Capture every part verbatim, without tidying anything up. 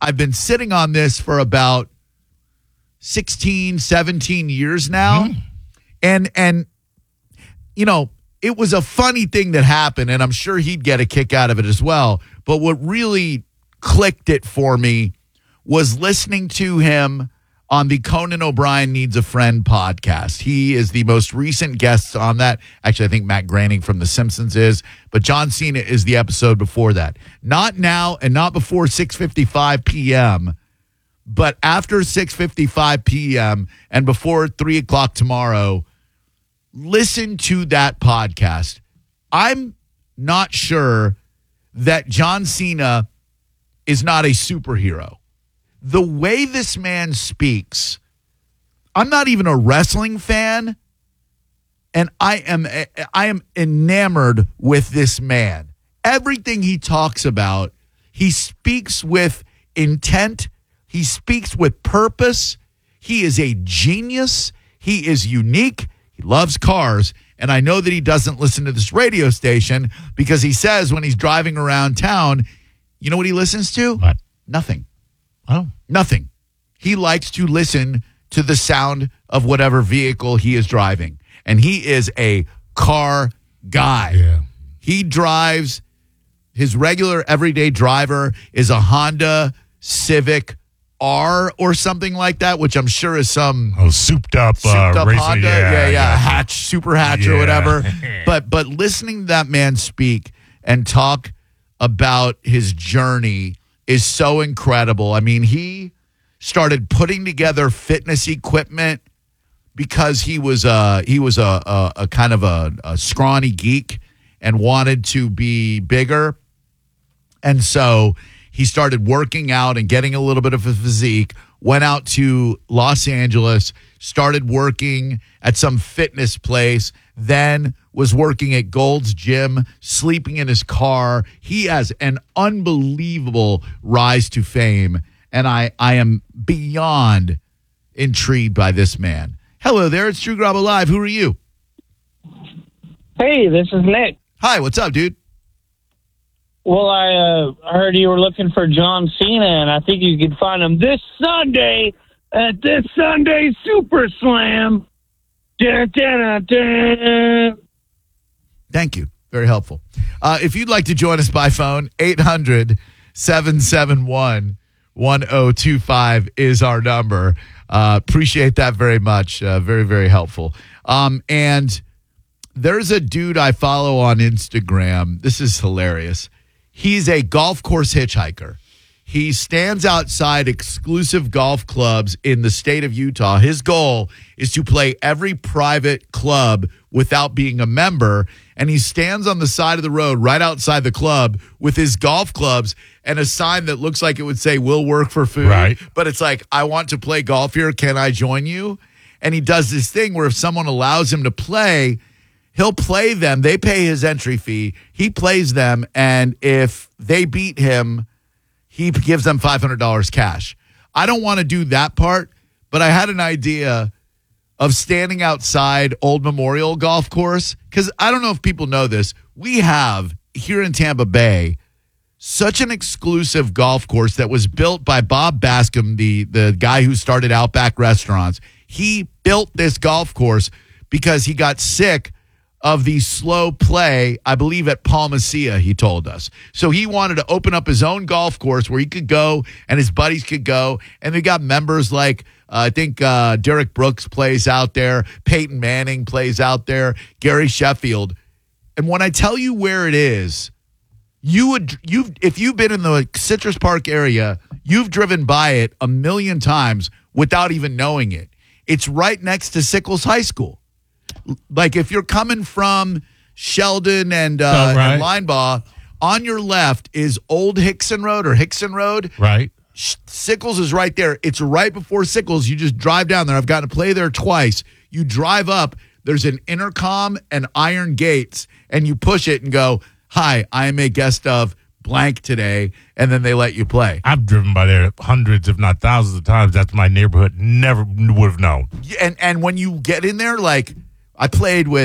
I've been sitting on this for about sixteen, seventeen years now. Mm-hmm. And, and, you know, it was a funny thing that happened, and I'm sure he'd get a kick out of it as well. But what really clicked it for me was listening to him on the Conan O'Brien Needs a Friend podcast. He is the most recent guest on that. Actually, I think Matt Groening from The Simpsons is, but John Cena is the episode before that. Not now and not before six fifty-five p.m., but after six fifty-five p.m. and before three o'clock tomorrow, listen to that podcast. I'm not sure that John Cena is not a superhero. The way this man speaks, I'm not even a wrestling fan, and I am I am enamored with this man. Everything he talks about, he speaks with intent. He speaks with purpose. He is a genius. He is unique. He loves cars. And I know that he doesn't listen to this radio station because he says when he's driving around town, you know what he listens to? What? Nothing. Oh. Nothing. He likes to listen to the sound of whatever vehicle he is driving. And he is a car guy. Yeah. He drives, his regular everyday driver is a Honda Civic R or something like that, which I'm sure is some oh, souped up, souped uh, up racing, Honda, yeah, yeah, yeah, yeah. hatch, super hatch Yeah. or whatever. But but listening to that man speak and talk about his journey is so incredible. I mean, he started putting together fitness equipment because he was a he was a a, a kind of a, a scrawny geek and wanted to be bigger, and so he started working out and getting a little bit of a physique. Went out to Los Angeles, started working at some fitness place, then was working at Gold's Gym, sleeping in his car. He has an unbelievable rise to fame, and I, I am beyond intrigued by this man. Hello there, it's Drew Garabo Live. Who are you? Hey, this is Nick. Hi, what's up, dude? Well, I uh, heard you were looking for John Cena, and I think you could find him this Sunday at this Sunday Super Slam. Dun, dun, dun, dun. Thank you. Very helpful. Uh, if you'd like to join us by phone, eight hundred, seven seven one, one oh two five is our number. Uh, appreciate that very much. Uh, very, very helpful. Um, and there's a dude I follow on Instagram. This is hilarious. He's a golf course hitchhiker. He stands outside exclusive golf clubs in the state of Utah. His goal is to play every private club without being a member. And he stands on the side of the road right outside the club with his golf clubs and a sign that looks like it would say, "We'll work for food." Right. But it's like, "I want to play golf here. Can I join you?" And he does this thing where if someone allows him to play, he'll play them. They pay his entry fee. He plays them. And if they beat him, he gives them five hundred dollars cash. I don't want to do that part, but I had an idea of standing outside Old Memorial Golf Course, because I don't know if people know this. We have, here in Tampa Bay, such an exclusive golf course that was built by Bob Bascom, the, the guy who started Outback Restaurants. He built this golf course because he got sick of the slow play, I believe, at Palmacia, he told us. So he wanted to open up his own golf course where he could go and his buddies could go. And they got members like, uh, I think uh, Derek Brooks plays out there. Peyton Manning plays out there. Gary Sheffield. And when I tell you where it is, you would, you've, if you've been in the Citrus Park area, you've driven by it a million times without even knowing it. It's right next to Sickles High School. Like if you're coming from Sheldon and, uh, oh, right. and Linebaugh, on your left is Old Hickson Road or Hickson Road. Right. Sickles is right there. It's right before Sickles. You just drive down there. I've gotten to play there twice. You drive up. There's an intercom and iron gates, and you push it and go, "Hi, I am a guest of blank today," and then they let you play. I've driven by there hundreds, if not thousands of times. That's my neighborhood. Never would have known. And and when you get in there, like I played with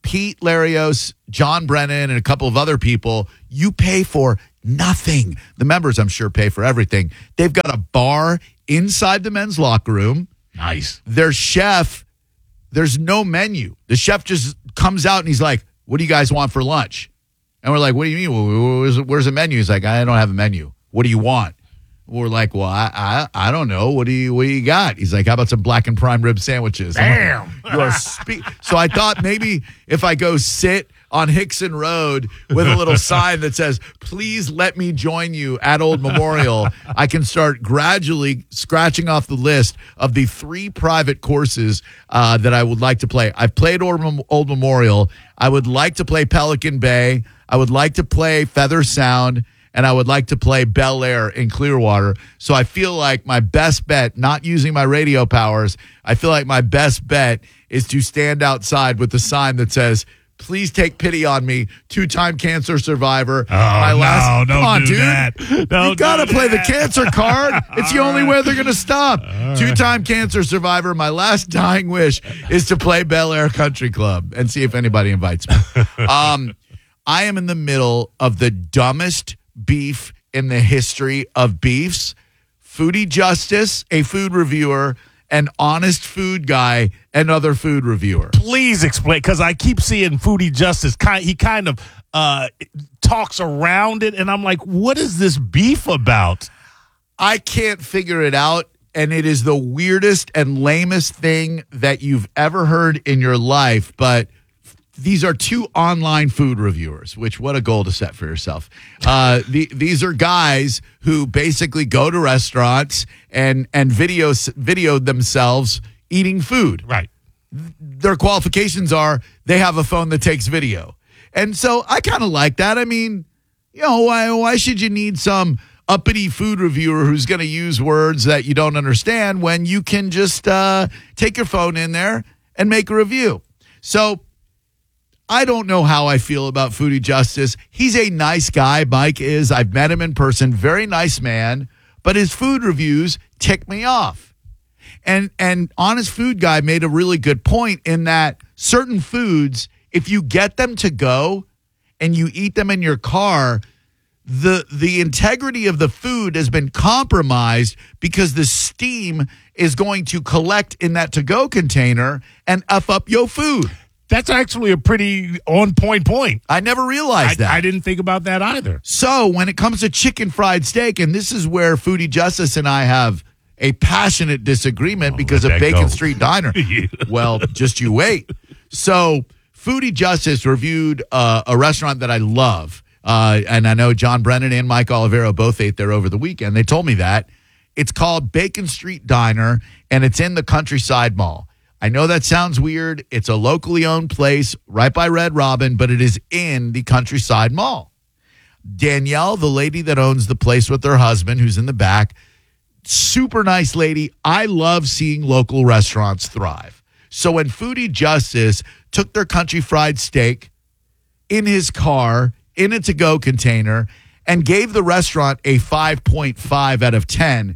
Pete Larios, John Brennan, and a couple of other people, you pay for nothing. The members, I'm sure, pay for everything. They've got a bar inside the men's locker room. Nice. Their chef, there's no menu. The chef just comes out and he's like, what do you guys want for lunch? And we're like, what do you mean? Where's, where's the menu? He's like, I don't have a menu. What do you want? We're like, well, I, I I don't know. What do you what do you got? He's like, how about some black and prime rib sandwiches? Damn. Like, you are spe- so I thought maybe if I go sit on Hickson Road with a little sign that says, please let me join you at Old Memorial, I can start gradually scratching off the list of the three private courses uh, that I would like to play. I've played Old, Old Memorial. I would like to play Pelican Bay. I would like to play Feather Sound. And I would like to play Bel Air in Clearwater. So I feel like my best bet, not using my radio powers, I feel like my best bet is to stand outside with the sign that says, please take pity on me, two-time cancer survivor. Oh, my last, no, don't come on, do dude. that. Don't you got to do play that. the cancer card. It's the only way they're going to stop. All Two-time right. cancer survivor, my last dying wish is to play Bel Air Country Club and see if anybody invites me. um, I am in the middle of the dumbest beef in the history of beefs. Foodie Justice, a food reviewer, an honest food guy, another food reviewer. Please explain, because I keep seeing Foodie Justice. He kind of uh, talks around it, and I'm like, what is this beef about? I can't figure it out, and it is the weirdest and lamest thing that you've ever heard in your life, but these are two online food reviewers, which what a goal to set for yourself. Uh, the, these are guys who basically go to restaurants and and video video themselves eating food. Right. Their qualifications are they have a phone that takes video. And so I kind of like that. I mean, you know, why why should you need some uppity food reviewer who's going to use words that you don't understand when you can just uh, take your phone in there and make a review? So I don't know how I feel about Foodie Justice. He's a nice guy. Mike is. I've met him in person. Very nice man. But his food reviews tick me off. And and Honest Food Guy made a really good point in that certain foods, if you get them to go and you eat them in your car, the the integrity of the food has been compromised because the steam is going to collect in that to-go container and F up your food. That's actually a pretty on-point point. I never realized I, that. I didn't think about that either. So when it comes to chicken fried steak, and this is where Foodie Justice and I have a passionate disagreement oh, because of Bacon go. Street Diner. Yeah. Well, just you wait. So Foodie Justice reviewed uh, a restaurant that I love. Uh, and I know John Brennan and Mike Olivero both ate there over the weekend. They told me that. It's called Bacon Street Diner, and it's in the Countryside Mall. I know that sounds weird. It's a locally owned place right by Red Robin, but it is in the Countryside Mall. Danielle, the lady that owns the place with her husband, who's in the back, super nice lady. I love seeing local restaurants thrive. So when Foodie Justice took their country fried steak in his car, in a to-go container, and gave the restaurant a five point five out of ten,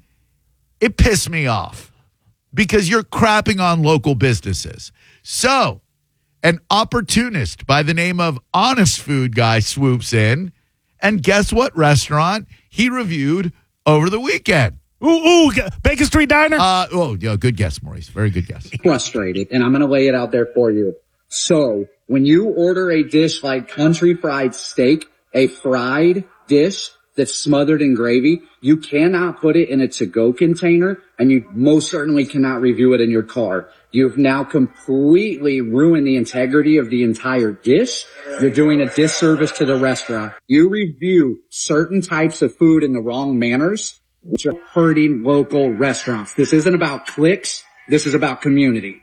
it pissed me off. Because you're crapping on local businesses. So, an opportunist by the name of Honest Food Guy swoops in, and guess what restaurant he reviewed over the weekend? Ooh, ooh, Bacon Street Diner? Uh, oh, yeah, good guess, Maurice. Very good guess. Frustrated, and I'm going to lay it out there for you. So, when you order a dish like country fried steak, a fried dish that's smothered in gravy, you cannot put it in a to-go container, and you most certainly cannot review it in your car. You've now completely ruined the integrity of the entire dish. You're doing a disservice to the restaurant. You review certain types of food in the wrong manners, which are hurting local restaurants. This isn't about clicks. This is about community.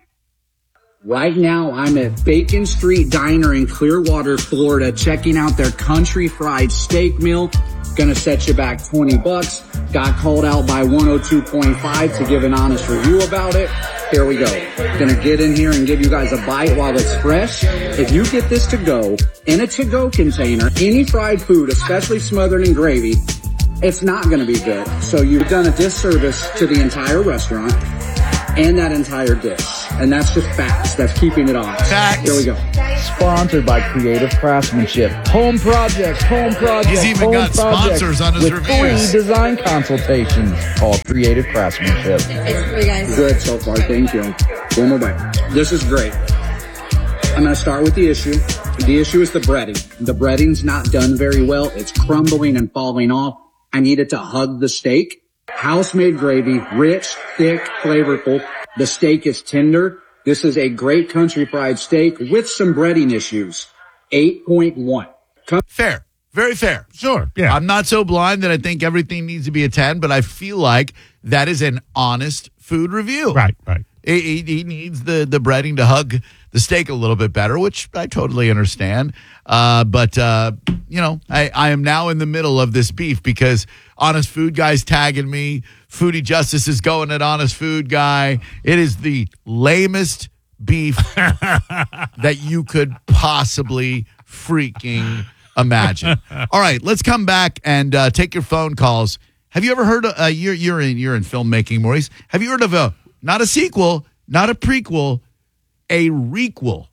Right now, I'm at Bacon Street Diner in Clearwater, Florida, checking out their country fried steak meal. Gonna set you back twenty bucks. Got called out by one oh two point five to give an honest review about it. Here we go. Gonna get in here and give you guys a bite while it's fresh. If you get this to go in a to-go container, any fried food, especially smothered in gravy, it's not gonna be good. So you've done a disservice to the entire restaurant. and that entire dish. And that's just facts. That's keeping it on. Facts. Here we go. Sponsored by Creative Craftsmanship. Home projects, home projects, He's even home got projects sponsors on his with reviews. free design consultations. Call Creative Craftsmanship. It's for you guys. Good so far. Thank you. One more bite. This is great. I'm going to start with the issue. The issue is the breading. The breading's not done very well. It's crumbling and falling off. I need it to hug the steak. House-made gravy, rich, thick, flavorful. The steak is tender. This is a great country fried steak with some breading issues. eight point one. Come- Fair. Very fair. Sure. Yeah. I'm not so blind that I think everything needs to be a ten, but I feel like that is an honest food review. Right. Right. He, he- he needs the, the breading to hug the steak a little bit better, which I totally understand. Uh, but, uh, you know, I, I am now in the middle of this beef because Honest Food Guy's tagging me. Foodie Justice is going at Honest Food Guy. It is the lamest beef that you could possibly freaking imagine. All right, let's come back and uh, take your phone calls. Have you ever heard of, uh, you're, you're in, you're in filmmaking, Maurice. Have you heard of a, not a sequel, not a prequel, a requel?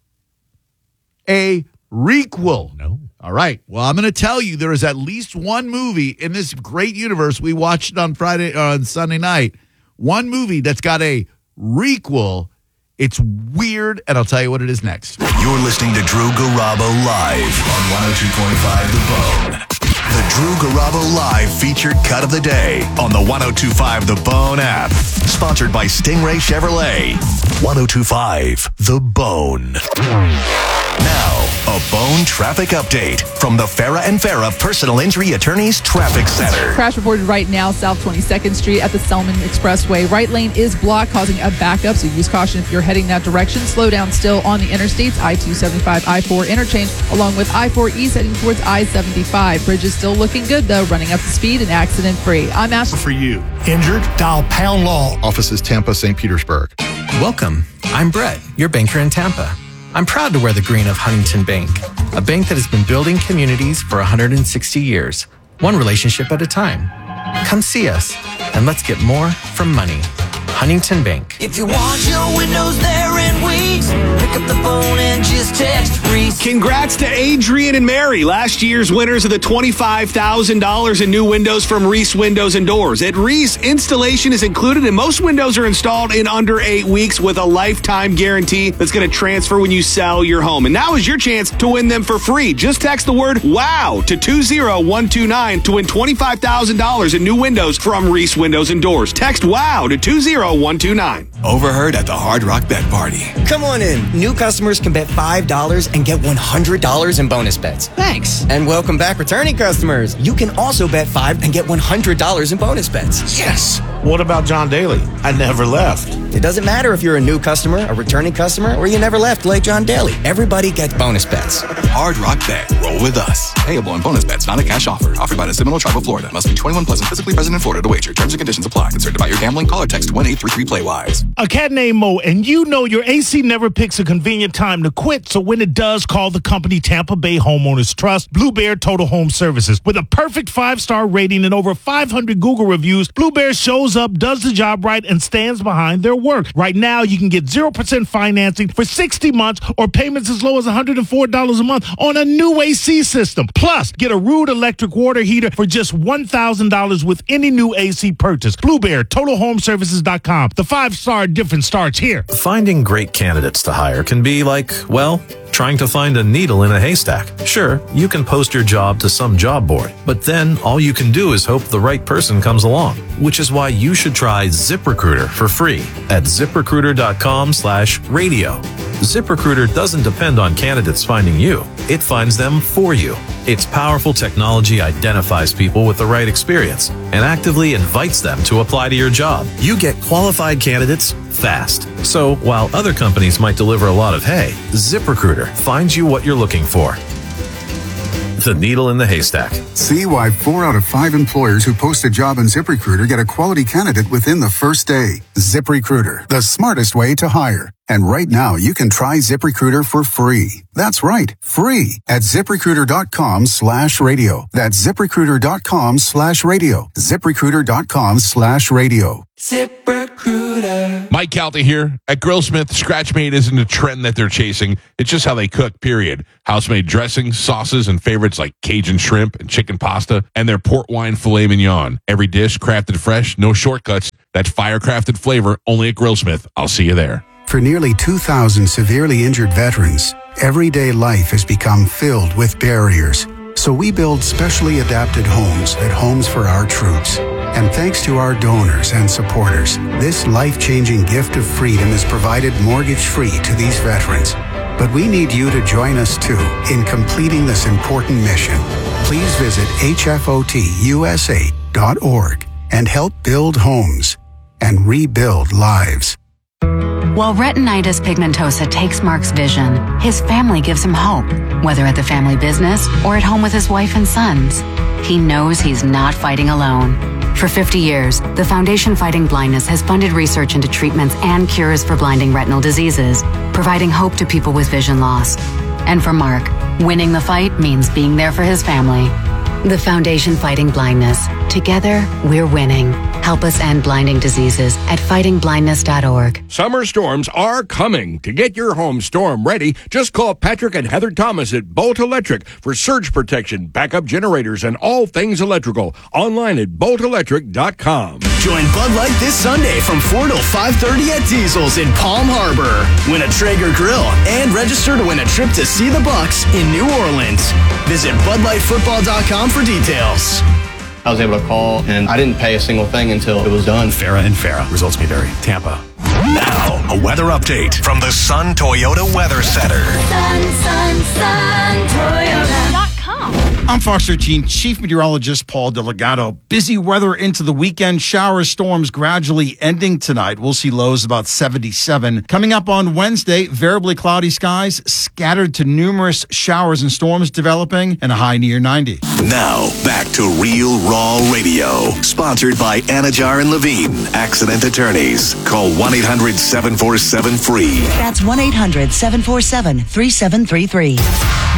A requel. No. All right. Well, I'm going to tell you there is at least one movie in this great universe. We watched it on Friday or on Sunday night. One movie that's got a requel. It's weird, and I'll tell you what it is next. You're listening to Drew Garabo live on one oh two point five The Bone. The Drew Garabo Live featured cut of the day on the one oh two point five The Bone app. Sponsored by Stingray Chevrolet. one oh two point five The Bone. Now, a Bone traffic update from the Farah and Farah Personal Injury Attorneys Traffic Center. Crash reported right now, South twenty-second Street at the Selman Expressway. Right lane is blocked, causing a backup, so use caution if you're heading that direction. Slow down still on the interstates, I two seventy-five, I four interchange, along with I four East heading towards I seventy-five. Bridge is still looking good, though, running up to speed and accident-free. I'm Ashley. For you. Injured? Dial Pound Law. Offices Tampa, Saint Petersburg. Welcome. I'm Brett, your banker in Tampa. I'm proud to wear the green of Huntington Bank, a bank that has been building communities for one hundred sixty years, one relationship at a time. Come see us, and let's get more from money. Huntington Bank. If you want your windows there in weeks, pick up the phone and just text Reese. Congrats to Adrian and Mary, last year's winners of the twenty-five thousand dollars in new windows from Reese Windows and Doors. At Reese, installation is included, and most windows are installed in under eight weeks with a lifetime guarantee that's going to transfer when you sell your home. And now is your chance to win them for free. Just text the word WOW to two zero one two nine to win twenty-five thousand dollars in new windows from Reese Windows and Doors. Text WOW to two zero one two nine. Overheard at the Hard Rock Bet Party. Come on in. New customers can bet five dollars and get one hundred dollars in bonus bets. Thanks. And welcome back returning customers. You can also bet five and get one hundred dollars in bonus bets. Yes. What about John Daly? I never left. It doesn't matter if you're a new customer, a returning customer, or you never left like John Daly. Everybody gets bonus bets. Hard Rock Bet. Roll with us. Payable in bonus bets, not a cash offer. Offered by the Seminole Tribe of Florida. Must be twenty-one plus and physically present in Florida to wager. Terms and conditions apply. Concerned about your gambling? Call or text one eight three three play wise. A cat named Mo, and you know your A C never picks a convenient time to quit, so when it does, call the company Tampa Bay Homeowners Trust, Blue Bear Total Home Services. With a perfect five-star rating and over five hundred Google reviews, Blue Bear shows up, does the job right, and stands behind their work. Right now, you can get zero percent financing for sixty months or payments as low as one hundred four dollars a month on a new A C system. Plus, get a Rude electric water heater for just one thousand dollars with any new A C purchase. Blue Bear Total Home Services dot com. The five-star difference starts here. Finding great candidates to hire can be like, well, trying to find a needle in a haystack. Sure, you can post your job to some job board, but then all you can do is hope the right person comes along, which is why you should try ZipRecruiter for free at ZipRecruiter.com slash radio. ZipRecruiter doesn't depend on candidates finding you. It finds them for you. Its powerful technology identifies people with the right experience and actively invites them to apply to your job. You get qualified candidates fast. So while other companies might deliver a lot of hay, ZipRecruiter finds you what you're looking for. The needle in the haystack. See why four out of five employers who post a job on ZipRecruiter get a quality candidate within the first day. ZipRecruiter, the smartest way to hire. And right now, you can try ZipRecruiter for free. That's right, free at ZipRecruiter.com slash radio. That's ZipRecruiter.com slash radio. ZipRecruiter.com slash radio. ZipRecruiter. Mike Calta here. At Grillsmith, Scratch Made isn't a trend that they're chasing. It's just how they cook, period. House-made dressings, sauces, and favorites like Cajun shrimp and chicken pasta, and their port wine filet mignon. Every dish crafted fresh, no shortcuts. That fire-crafted flavor only at Grillsmith. I'll see you there. For nearly two thousand severely injured veterans, everyday life has become filled with barriers. So we build specially adapted homes at Homes for Our Troops. And thanks to our donors and supporters, this life-changing gift of freedom is provided mortgage-free to these veterans. But we need you to join us, too, in completing this important mission. Please visit H F O T U S A dot org and help build homes and rebuild lives. While retinitis pigmentosa takes Mark's vision, his family gives him hope, whether at the family business or at home with his wife and sons. He knows he's not fighting alone. For fifty years, the Foundation Fighting Blindness has funded research into treatments and cures for blinding retinal diseases, providing hope to people with vision loss. And for Mark, winning the fight means being there for his family. The Foundation Fighting Blindness. Together, we're winning. Help us end blinding diseases at fighting blindness dot org. Summer storms are coming. To get your home storm ready, just call Patrick and Heather Thomas at Bolt Electric for surge protection, backup generators, and all things electrical. Online at bolt electric dot com. Join Bud Light this Sunday from four till five thirty at Diesel's in Palm Harbor. Win a Traeger grill and register to win a trip to see the Bucks in New Orleans. Visit bud light football dot com for details. I was able to call, and I didn't pay a single thing until it was done. Farah and Farah. Results may vary. Tampa. Now, a weather update from the Sun Toyota Weather Center. Sun, sun, sun, Toyota dot com. I'm Fox thirteen Chief Meteorologist Paul Delgado. Busy weather into the weekend. Shower storms gradually ending tonight. We'll see lows about seventy-seven. Coming up on Wednesday, variably cloudy skies, scattered to numerous showers and storms developing, and a high near ninety. Now, back to Real Raw Radio. Sponsored by Anajar and Levine, Accident Attorneys. Call one eight hundred seven four seven free. That's one eight hundred seven four seven three seven three three.